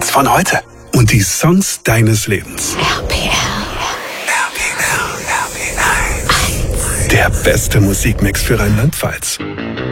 Songs von heute und die Songs deines Lebens. RPR. Der beste Musikmix für Rheinland-Pfalz.